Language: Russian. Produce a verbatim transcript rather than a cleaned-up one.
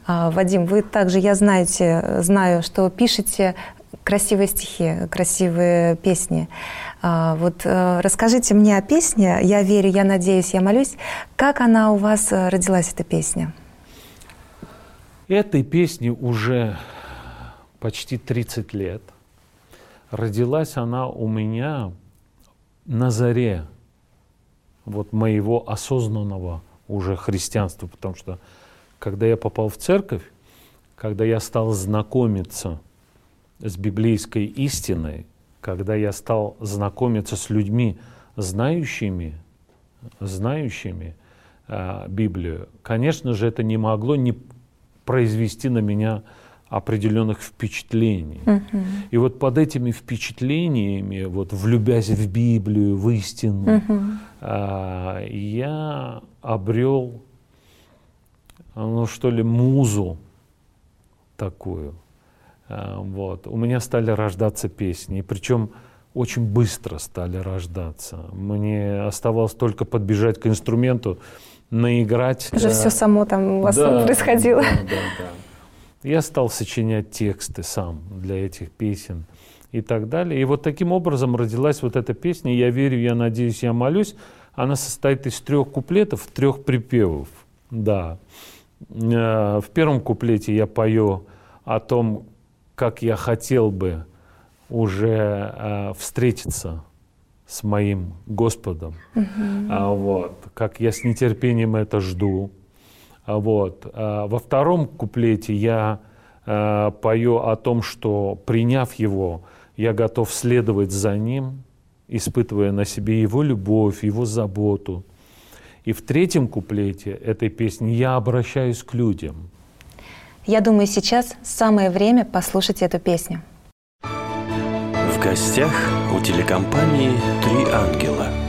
Вадим, вы также, я знаете, знаю, что пишете красивые стихи, красивые песни. Вот расскажите мне о песне «Я верю, я надеюсь, я молюсь». Как она у вас родилась, эта песня? Этой песне уже почти тридцать лет. Родилась она у меня на заре вот моего осознанного уже христианства, потому что когда я попал в церковь, когда я стал знакомиться с библейской истиной, когда я стал знакомиться с людьми, знающими, знающими э, Библию, конечно же, это не могло не произвести на меня определенных впечатлений. Uh-huh. И вот под этими впечатлениями, вот влюбясь в Библию, в истину, uh-huh. э, я обрел, ну что ли, музу такую. Э, вот. У меня стали рождаться песни, и причем очень быстро стали рождаться. Мне оставалось только подбежать к инструменту, наиграть. Уже да. все само там у вас да, происходило. Да, да, да. Я стал сочинять тексты сам для этих песен и так далее. И вот таким образом родилась вот эта песня «Я верю, я надеюсь, я молюсь». Она состоит из трех куплетов, трех припевов. Да. В первом куплете я пою о том, как я хотел бы уже встретиться с моим Господом. Uh-huh. Вот. Как я с нетерпением это жду. Вот. Во втором куплете я э, пою о том, что, приняв Его, я готов следовать за Ним, испытывая на себе Его любовь, Его заботу. И в третьем куплете этой песни я обращаюсь к людям. Я думаю, сейчас самое время послушать эту песню. В гостях у телекомпании «Три ангела».